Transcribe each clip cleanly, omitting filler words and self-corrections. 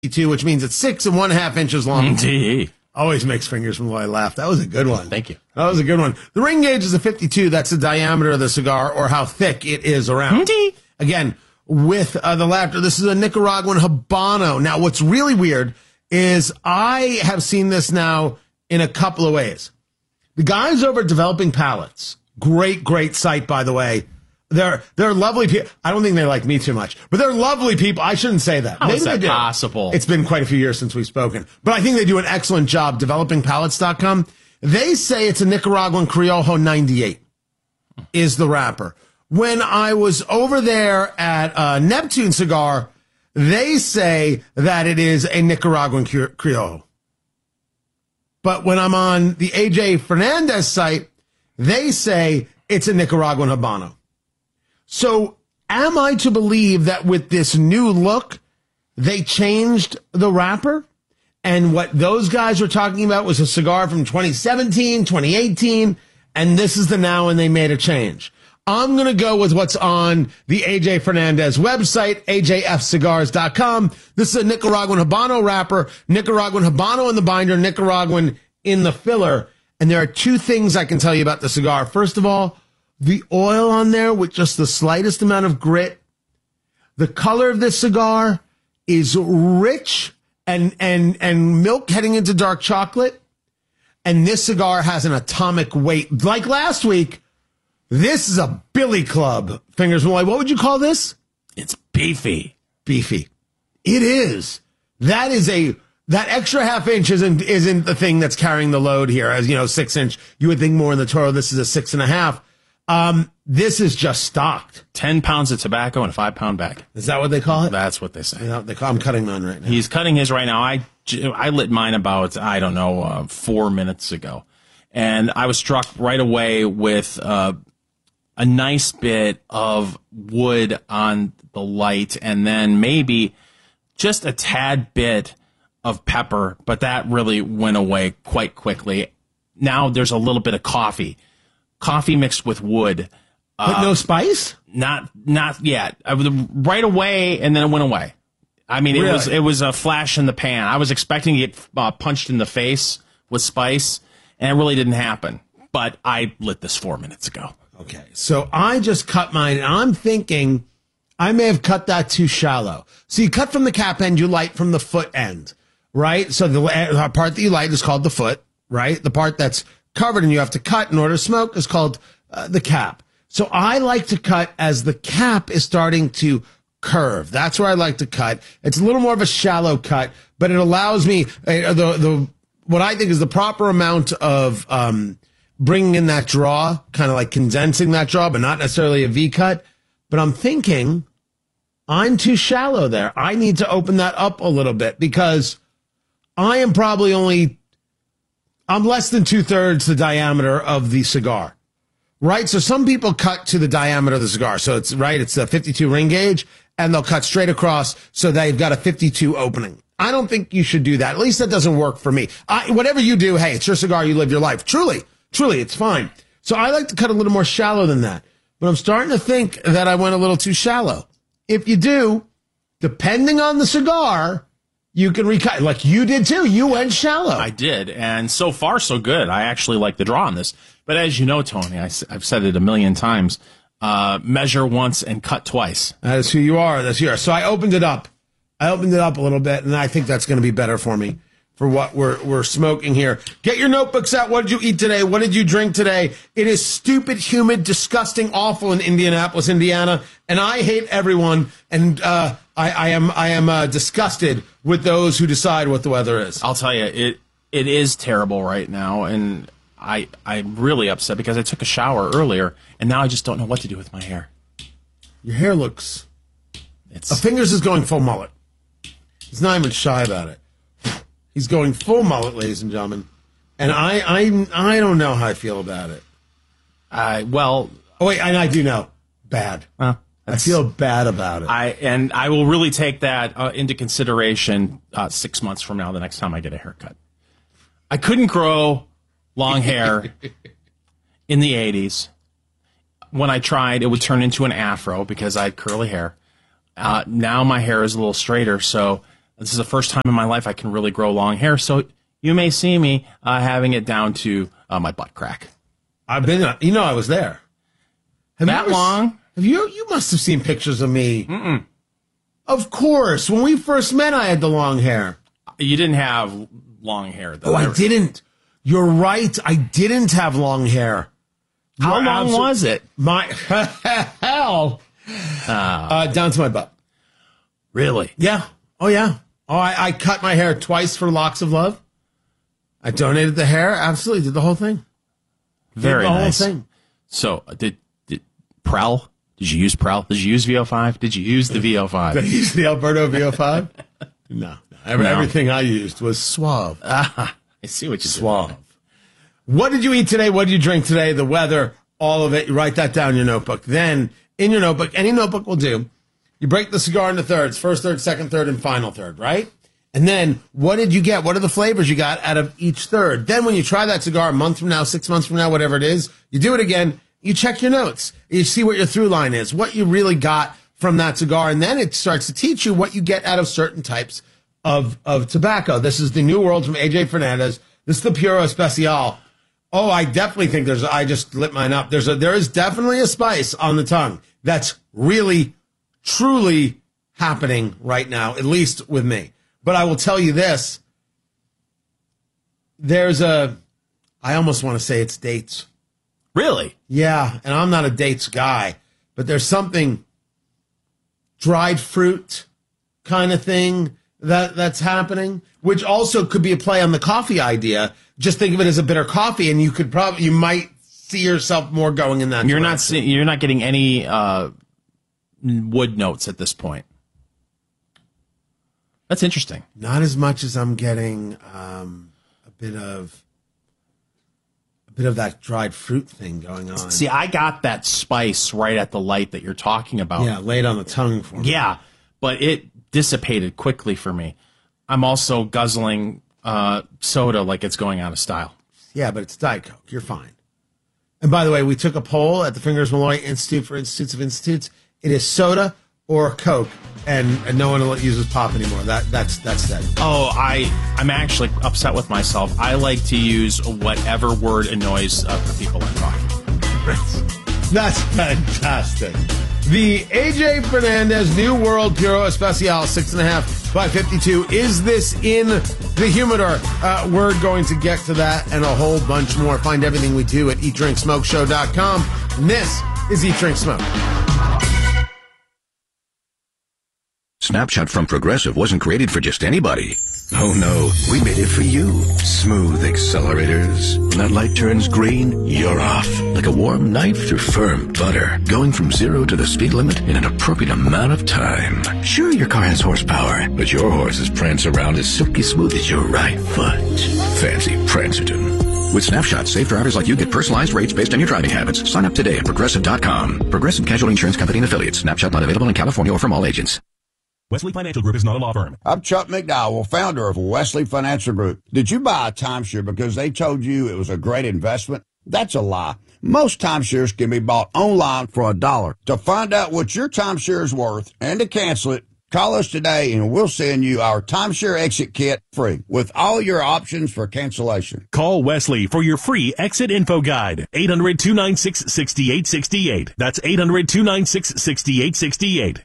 52, which means it's 6 1/2 inches long. Always makes fingers from where I laugh. That was a good one. Thank you. That was a good one. The ring gauge is a 52. That's the diameter of the cigar, or how thick it is around. Again, with the laughter, this is a Nicaraguan Habano. Now, what's really weird is I have seen this now in a couple of ways. The guys over at Developing Palates, great site, by the way. They're lovely people. I don't think they like me too much, but they're lovely people. I shouldn't say that. How is that possible? It's been quite a few years since we've spoken, but I think they do an excellent job. DevelopingPalates.com. They say it's a Nicaraguan Criollo 98 is the wrapper. When I was over there at Neptune Cigar, they say that it is a Nicaraguan Criollo. But when I'm on the AJ Fernandez site, they say it's a Nicaraguan Habano. So am I to believe that with this new look, they changed the wrapper? And what those guys were talking about was a cigar from 2017, 2018, and this is the now and they made a change. I'm going to go with what's on the AJ Fernandez website, ajfcigars.com. This is a Nicaraguan Habano wrapper, Nicaraguan Habano in the binder, Nicaraguan in the filler. And there are two things I can tell you about the cigar. First of all, the oil on there with just the slightest amount of grit. The color of this cigar is rich and milk heading into dark chocolate. And this cigar has an atomic weight. Like last week, this is a Billy Club. Fingers Malloy. What would you call this? It's beefy. Beefy. It is. That extra half inch isn't the thing that's carrying the load here. As you know, 6 inch. You would think more in the Toro. This is a 6.5. This is just stocked. 10 pounds of tobacco and a 5-pound bag. Is that what they call it? That's what they say. I'm cutting mine right now. He's cutting his right now. I lit mine about, 4 minutes ago. And I was struck right away with a nice bit of wood on the light, and then maybe just a tad bit of pepper, but that really went away quite quickly. Now there's a little bit of coffee mixed with wood. But no spice? Not yet. Right away, and then it went away. I mean, Really? it was a flash in the pan. I was expecting to get punched in the face with spice, and it really didn't happen. But I lit this 4 minutes ago. Okay, so I just cut mine, and I'm thinking I may have cut that too shallow. So you cut from the cap end, you light from the foot end, right? So the part that you light is called the foot, right? The part that's covered and you have to cut in order to smoke is called the cap. So I like to cut as the cap is starting to curve. That's where I like to cut. It's a little more of a shallow cut, but it allows me what I think is the proper amount of bringing in that draw, kind of like condensing that draw, but not necessarily a V cut. But I'm thinking I'm too shallow there. I need to open that up a little bit because I am probably I'm less than 2/3 the diameter of the cigar, right? So some people cut to the diameter of the cigar. So it's a 52 ring gauge, and they'll cut straight across so they've got a 52 opening. I don't think you should do that. At least that doesn't work for me. Whatever you do, hey, it's your cigar. You live your life. Truly, it's fine. So I like to cut a little more shallow than that. But I'm starting to think that I went a little too shallow. If you do, depending on the cigar, you can recut, like you did too. You went shallow. I did, and so far so good. I actually like the draw on this. But as you know, Tony, I've said it a million times, measure once and cut twice. That is who you are. That's who you are. So I opened it up. a little bit, and I think that's going to be better for me for what we're smoking here. Get your notebooks out. What did you eat today? What did you drink today? It is stupid, humid, disgusting, awful in Indianapolis, Indiana, and I hate everyone. And I am disgusted with those who decide what the weather is. I'll tell you, it is terrible right now, and I'm really upset because I took a shower earlier, and now I just don't know what to do with my hair. Your hair looks... Fingers is going full mullet. He's not even shy about it. He's going full mullet, ladies and gentlemen. And I don't know how I feel about it. Oh, wait, and I do know. Bad. I feel bad about it. I will really take that into consideration 6 months from now, the next time I get a haircut. I couldn't grow long hair in the 80s. When I tried, it would turn into an afro because I had curly hair. Now my hair is a little straighter, so This is the first time in my life I can really grow long hair. So you may see me having it down to my butt crack. I've been, I was there. That long? You must have seen pictures of me. Mm-mm. Of course. When we first met, I had the long hair. You didn't have long hair, though. Oh, I didn't. You're right. I didn't have long hair. How long was it? Hell. Down to my butt. Really? Yeah. Oh, yeah. Oh, I cut my hair twice for Locks of Love. I donated the hair. Absolutely. Did the whole thing. Very nice. Whole thing. So, did Prel? Did you use Prel? Did you use VO5? Did you use the VO5? Did I use the Alberto VO5? No. Everything I used was Suave. I see what you did. Suave. What did you eat today? What did you drink today? The weather, all of it. You write that down in your notebook. Then, in your notebook, any notebook will do, you break the cigar into thirds. First third, second third, and final third, right? And then, what did you get? What are the flavors you got out of each third? Then when you try that cigar a month from now, 6 months from now, whatever it is, you do it again. You check your notes. You see what your through line is, what you really got from that cigar. And then it starts to teach you what you get out of certain types of tobacco. This is the New World from AJ Fernandez. This is the Puro Especial. Oh, I definitely think I just lit mine up. There is definitely a spice on the tongue that's really, truly happening right now, at least with me. But I will tell you this. I almost want to say it's dates. Really? Yeah, and I'm not a dates guy, but there's something dried fruit kind of thing that's happening, which also could be a play on the coffee idea. Just think of it as a bitter coffee, and you might see yourself more going in that direction. You're not getting any wood notes at this point. That's interesting. Not as much as I'm getting a bit of that dried fruit thing going on. See, I got that spice right at the light that you're talking about. Yeah, laid on the tongue for me. Yeah, but it dissipated quickly for me. I'm also guzzling soda like it's going out of style. Yeah, but it's Diet Coke. You're fine. And by the way, we took a poll at the Fingers Malloy Institute for Institutes of Institutes. It is soda or Coke, and no one uses pop anymore. That's that. Oh, I'm actually upset with myself. I like to use whatever word annoys the people I'm talking to. That's fantastic. The AJ Fernandez New World Puro Especial 6.5 by 52. Is this in the humidor? We're going to get to that and a whole bunch more. Find everything we do at eatdrinksmokeshow.com. And this is Eat Drink Smoke. Snapshot from Progressive wasn't created for just anybody. Oh no, we made it for you. Smooth accelerators. When that light turns green, you're off. Like a warm knife through firm butter. Going from 0 to the speed limit in an appropriate amount of time. Sure, your car has horsepower, but your horses prance around as silky smooth as your right foot. Fancy Prancerton. With Snapshot, safe drivers like you get personalized rates based on your driving habits. Sign up today at Progressive.com. Progressive Casualty Insurance Company and Affiliates. Snapshot not available in California or from all agents. Wesley Financial Group is not a law firm. I'm Chuck McDowell, founder of Wesley Financial Group. Did you buy a timeshare because they told you it was a great investment? That's a lie. Most timeshares can be bought online for $1. To find out what your timeshare is worth and to cancel it, call us today and we'll send you our timeshare exit kit free with all your options for cancellation. Call Wesley for your free exit info guide. 800-296-6868. That's 800-296-6868.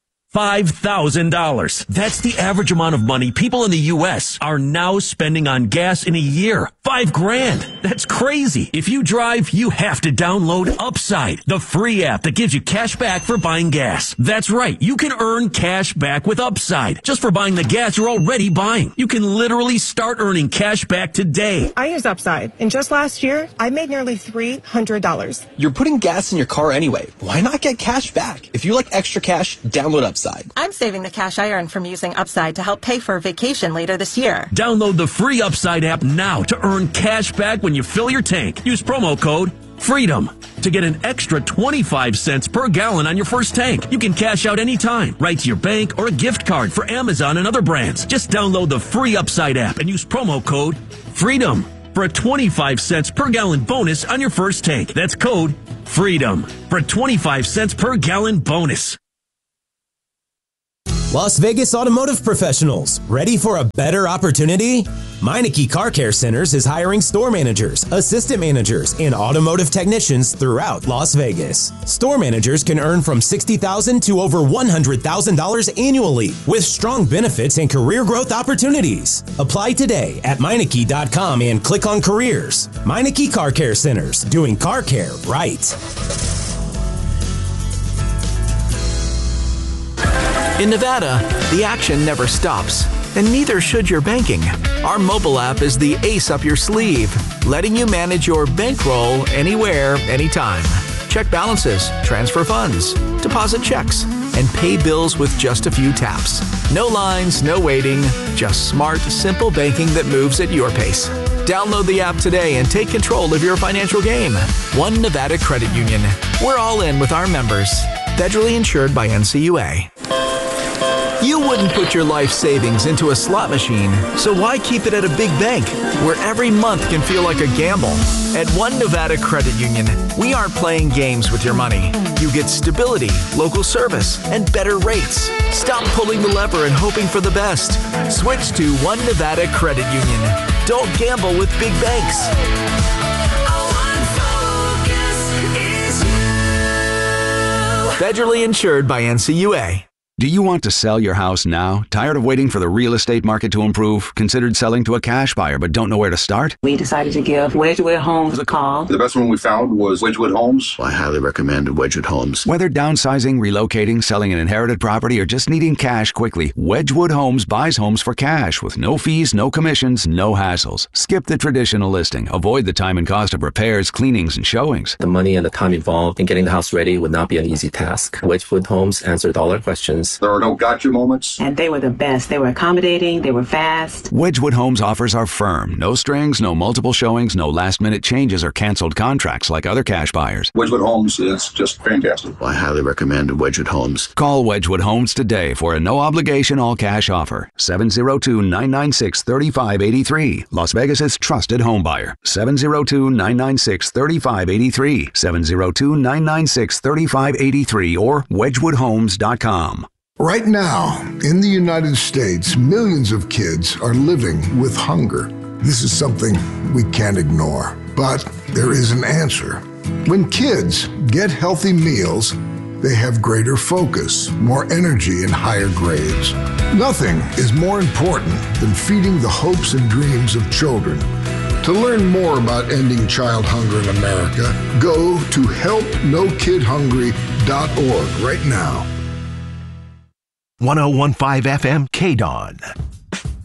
$5,000. That's the average amount of money people in the U.S. are now spending on gas in a year. $5,000. That's crazy. If you drive, you have to download Upside, the free app that gives you cash back for buying gas. That's right. You can earn cash back with Upside just for buying the gas you're already buying. You can literally start earning cash back today. I use Upside, and just last year, I made nearly $300. You're putting gas in your car anyway. Why not get cash back? If you like extra cash, download Upside. I'm saving the cash I earn from using Upside to help pay for a vacation later this year. Download the free Upside app now to earn cash back when you fill your tank. Use promo code FREEDOM to get an extra 25 cents per gallon on your first tank. You can cash out anytime, right to your bank or a gift card for Amazon and other brands. Just download the free Upside app and use promo code FREEDOM for a 25 cents per gallon bonus on your first tank. That's code FREEDOM for a 25 cents per gallon bonus. Las Vegas automotive professionals, ready for a better opportunity? Meineke Car Care Centers is hiring store managers, assistant managers, and automotive technicians throughout Las Vegas. Store managers can earn from $60,000 to over $100,000 annually with strong benefits and career growth opportunities. Apply today at Meineke.com and click on careers. Meineke Car Care Centers, doing car care right. In Nevada, the action never stops, and neither should your banking. Our mobile app is the ace up your sleeve, letting you manage your bankroll anywhere, anytime. Check balances, transfer funds, deposit checks, and pay bills with just a few taps. No lines, no waiting, just smart, simple banking that moves at your pace. Download the app today and take control of your financial game. One Nevada Credit Union. We're all in with our members. Federally insured by NCUA. You wouldn't put your life savings into a slot machine, so why keep it at a big bank where every month can feel like a gamble? At One Nevada Credit Union, we aren't playing games with your money. You get stability, local service, and better rates. Stop pulling the lever and hoping for the best. Switch to One Nevada Credit Union. Don't gamble with big banks. Federally insured by NCUA. Do you want to sell your house now? Tired of waiting for the real estate market to improve? Considered selling to a cash buyer but don't know where to start? We decided to give Wedgwood Homes a call. The best one we found was Wedgwood Homes. I highly recommend Wedgwood Homes. Whether downsizing, relocating, selling an inherited property, or just needing cash quickly, Wedgwood Homes buys homes for cash with no fees, no commissions, no hassles. Skip the traditional listing. Avoid the time and cost of repairs, cleanings, and showings. The money and the time involved in getting the house ready would not be an easy task. Wedgwood Homes answered all our questions. There are no gotcha moments. And they were the best. They were accommodating. They were fast. Wedgwood Homes offers are firm. No strings, no multiple showings, no last-minute changes or canceled contracts like other cash buyers. Wedgwood Homes is just fantastic. I highly recommend Wedgwood Homes. Call Wedgwood Homes today for a no-obligation all-cash offer. 702-996-3583. Las Vegas's trusted home buyer. 702-996-3583. 702-996-3583 or wedgwoodhomes.com. Right now, in the United States, millions of kids are living with hunger. This is something we can't ignore, but there is an answer. When kids get healthy meals, they have greater focus, more energy, and higher grades. Nothing is more important than feeding the hopes and dreams of children. To learn more about ending child hunger in America, go to helpnokidhungry.org right now. 1015 FM KDON.